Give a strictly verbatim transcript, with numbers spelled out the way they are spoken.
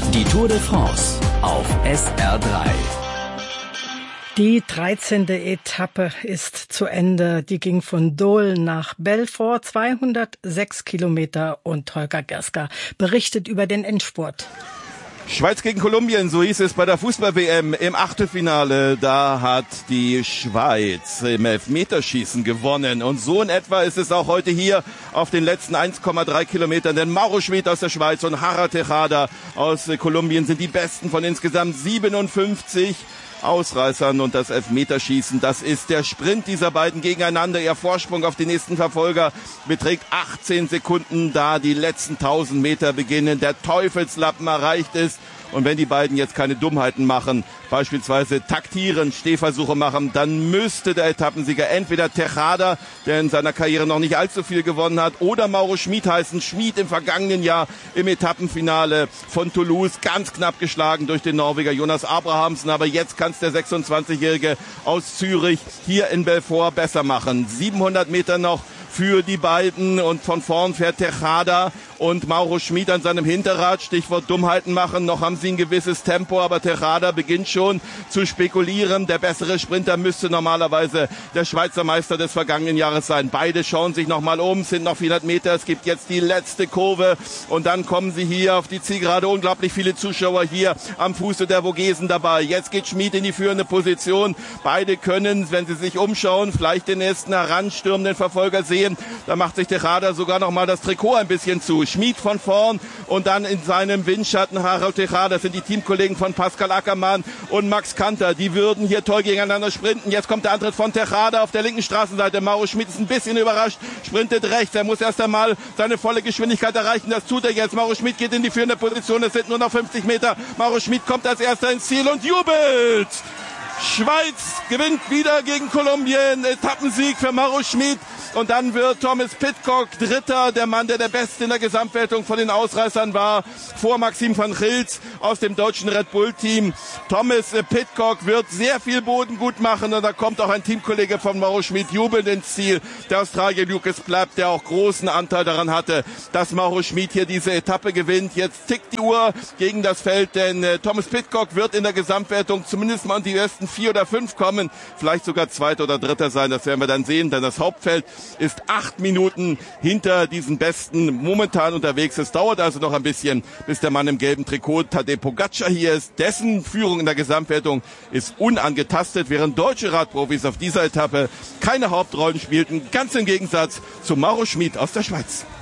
Die Tour de France auf S R drei. Die dreizehnte Etappe ist zu Ende. Die ging von Dole nach Belfort, zweihundertsechs Kilometer, und Holger Gerska berichtet über den Endspurt. Schweiz gegen Kolumbien, so hieß es bei der Fußball-W M im Achtelfinale. Da hat die Schweiz im Elfmeterschießen gewonnen. Und so in etwa ist es auch heute hier auf den letzten eins Komma drei Kilometern. Denn Mauro Schmid aus der Schweiz und Jara Tejada aus Kolumbien sind die besten von insgesamt siebenundfünfzig Ausreißern, und das Elfmeterschießen, das ist der Sprint dieser beiden gegeneinander. Ihr Vorsprung auf den nächsten Verfolger beträgt achtzehn Sekunden, da die letzten tausend Meter beginnen. Der Teufelslappen erreicht ist. Und wenn die beiden jetzt keine Dummheiten machen, beispielsweise taktieren, Stehversuche machen, dann müsste der Etappensieger entweder Tejada, der in seiner Karriere noch nicht allzu viel gewonnen hat, oder Mauro Schmid heißen. Schmid im vergangenen Jahr im Etappenfinale von Toulouse ganz knapp geschlagen durch den Norweger Jonas Abrahamsen. Aber jetzt kann es der sechsundzwanzigjährige aus Zürich hier in Belfort besser machen. siebenhundert Meter noch für die beiden, und von vorn fährt Tejada und Mauro Schmid an seinem Hinterrad. Stichwort Dummheiten machen. Noch haben sie ein gewisses Tempo, aber Tejada beginnt schon zu spekulieren. Der bessere Sprinter müsste normalerweise der Schweizer Meister des vergangenen Jahres sein. Beide schauen sich nochmal um, es sind noch vierhundert Meter. Es gibt jetzt die letzte Kurve und dann kommen sie hier auf die Zielgerade. Unglaublich viele Zuschauer hier am Fuße der Vogesen dabei. Jetzt geht Schmid in die führende Position. Beide können, wenn sie sich umschauen, vielleicht den nächsten heranstürmenden Verfolger sehen. Da macht sich Tejada sogar noch mal das Trikot ein bisschen zu. Schmid von vorn und dann in seinem Windschatten Jara Tejada. Das sind die Teamkollegen von Pascal Ackermann und Max Kanter. Die würden hier toll gegeneinander sprinten. Jetzt kommt der Antritt von Tejada auf der linken Straßenseite. Mauro Schmid ist ein bisschen überrascht, sprintet rechts. Er muss erst einmal seine volle Geschwindigkeit erreichen. Das tut er jetzt. Mauro Schmid geht in die führende Position. Es sind nur noch fünfzig Meter. Mauro Schmid kommt als erster ins Ziel und jubelt. Schweiz gewinnt wieder gegen Kolumbien. Etappensieg für Mauro Schmid. Und dann wird Thomas Pidcock Dritter, der Mann, der der Beste in der Gesamtwertung von den Ausreißern war, vor Maxim van Gils aus dem deutschen Red Bull Team. Thomas Pidcock wird sehr viel Boden gut machen, und da kommt auch ein Teamkollege von Mauro Schmid jubelnd ins Ziel. Der Australier Lucas Plapp, der auch großen Anteil daran hatte, dass Mauro Schmid hier diese Etappe gewinnt. Jetzt tickt die Uhr gegen das Feld, denn äh, Thomas Pidcock wird in der Gesamtwertung zumindest mal in die ersten vier oder fünf kommen, vielleicht sogar Zweiter oder Dritter sein. Das werden wir dann sehen, denn das Hauptfeld ist acht Minuten hinter diesen Besten momentan unterwegs. Es dauert also noch ein bisschen, bis der Mann im gelben Trikot, Tadej Pogacar, hier ist. Dessen Führung in der Gesamtwertung ist unangetastet, während deutsche Radprofis auf dieser Etappe keine Hauptrollen spielten. Ganz im Gegensatz zu Mauro Schmid aus der Schweiz.